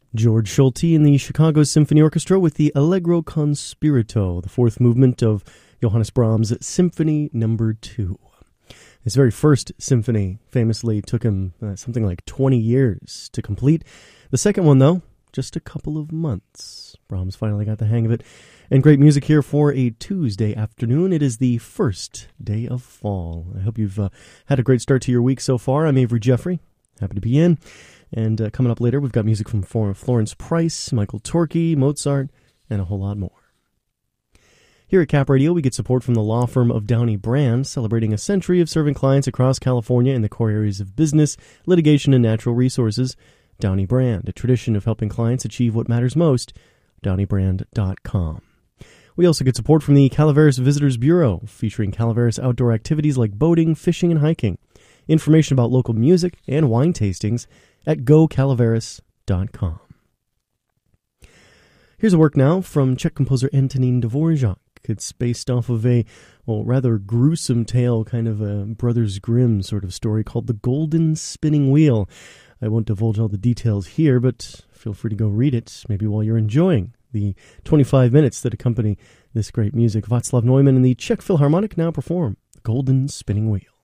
George Schulte and the Chicago Symphony Orchestra with the Allegro con Spirito, the fourth movement of Johannes Brahms' Symphony No. 2. His very first symphony famously took him something like 20 years to complete. The second one, though, just a couple of months. Brahms finally got the hang of it. And great music here for a Tuesday afternoon. It is the first day of fall. I hope you've had a great start to your week so far. I'm Avery Jeffrey. Happy to be in. And coming up later, we've got music from Florence Price, Michael Torke, Mozart, and a whole lot more. Here at Cap Radio, we get support from the law firm of Downey Brand, celebrating a century of serving clients across California in the core areas of business, litigation, and natural resources. Downey Brand, a tradition of helping clients achieve what matters most. DowneyBrand.com. We also get support from the Calaveras Visitors Bureau, featuring Calaveras outdoor activities like boating, fishing, and hiking. Information about local music and wine tastings at gocalaveras.com. Here's a work now from Czech composer Antonín Dvorak. It's based off of a, rather gruesome tale, kind of a Brothers Grimm sort of story called The Golden Spinning Wheel. I won't divulge all the details here, but feel free to go read it, maybe while you're enjoying the 25 minutes that accompany this great music. Václav Neumann and the Czech Philharmonic now perform The Golden Spinning Wheel.